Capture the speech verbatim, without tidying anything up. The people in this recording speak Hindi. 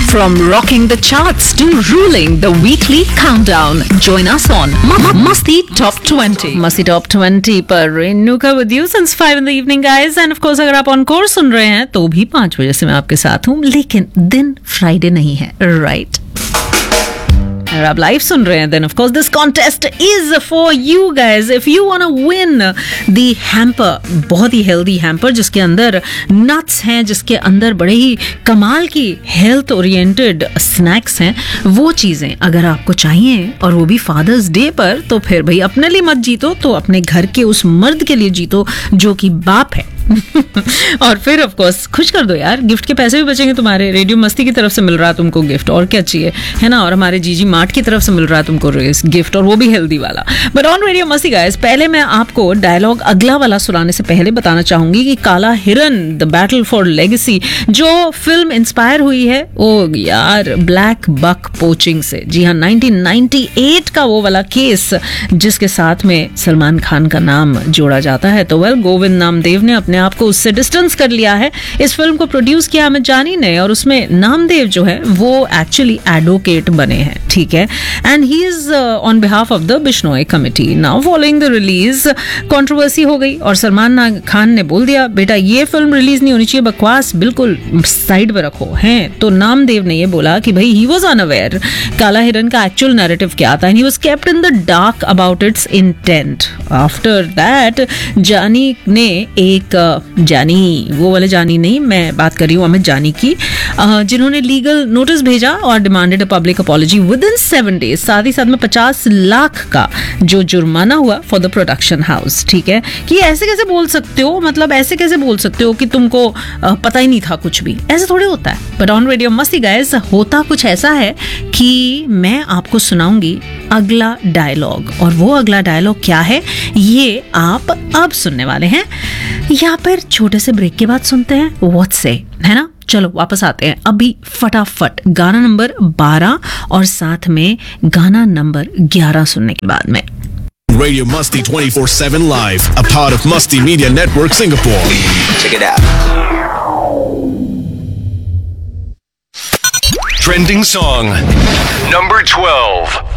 From rocking the charts to ruling the weekly countdown, join us on Masti Top twenty. Masti Top twenty पर Renuka with you since five in the evening, guys. And of course, अगर आप on course सुन रहे हैं तो भी पाँच बजे से मैं आपके साथ हूँ, लेकिन दिन फ्राइडे नहीं है, राइट? अगर आप लाइव सुन रहे हैं then of course this contest is for you guys. If you wanna win the hamper, बहुत ही healthy hamper जिसके अंदर nuts हैं, जिसके अंदर बड़े ही कमाल की health oriented snacks हैं, वो चीज़ें अगर आपको चाहिए और वो भी फादर्स डे पर, तो फिर भाई अपने लिए मत जीतो, तो अपने घर के उस मर्द के लिए जीतो जो कि बाप है. और फिर ऑफ कोर्स खुश कर दो यार, गिफ्ट के पैसे भी बचेंगे तुम्हारे. रेडियो मस्ती की तरफ से मिल रहा है तुमको गिफ्ट, और क्या चाहिए, है ना? और हमारे जीजी मार्ट की तरफ से मिल रहा है तुमको गिफ्ट, और वो भी हेल्दी वाला. बट ऑन रेडियो मस्ती गाइस, पहले मैं आपको डायलॉग अगला वाला सुनाने से पहले बताना चाहूंगी कि काला हिरन द बैटल फॉर लेगेसी जो फिल्म इंस्पायर हुई है, ओ यार ब्लैक बक पोचिंग से. जी हाँ, नाइनटीन नाइंटी एट का वो वाला केस जिसके साथ में सलमान खान का नाम जोड़ा जाता है. तो वेल, गोविंद नामदेव ने अपने आपको उससे डिस्टेंस कर लिया है. इस फिल्म को प्रोड्यूस किया अमित जानी ने, और उसमें नामदेव जो है वो एक्चुअली एडवोकेट बने हैं, ठीक है? And he is on behalf of the Bishnoi committee. Now following the release controversy हो गई और सलमान खान ने बोल दिया, बेटा ये फिल्म रिलीज नहीं होनी चाहिए, बकवास बिल्कुल साइड पर रखो हैं. तो नामदेव ने ये बोला कि भाई ही वाज अनअवेयर काला हिरन का एक्चुअल नैरेटिव क्या था, and he was kept in the dark about it's intent. After that जानी ने एक जानी, वो वाले जानी नहीं, मैं बात कर रही हूँ अमित जानी की, जिन्होंने लीगल नोटिस भेजा और demanded a public apology with in seven days. साथ ही साथ में पचास लाख का जो जुर्माना हुआ फॉर द प्रोडक्शन हाउस. ठीक है, कि ऐसे कैसे बोल सकते हो, मतलब ऐसे कैसे बोल सकते हो कि तुमको पता ही नहीं था कुछ भी, ऐसे थोड़ी होता है. बट ऑन रेडियो मस्ती गाइस, होता कुछ ऐसा है कि मैं आपको सुनाऊंगी अगला डायलॉग, और वो अगला डायलॉग क्या है ये आप अब सुनने वाले हैं, या फिर छोटे से ब्रेक के बाद सुनते हैं. व्हाट से, है ना? चलो वापस आते हैं अभी फटाफट गाना नंबर बारह और साथ में गाना नंबर ग्यारह सुनने के बाद में. Radio Musty twenty-four seven Live, a part of Musty Media Network Singapore. Check it out. Trending song number twelve.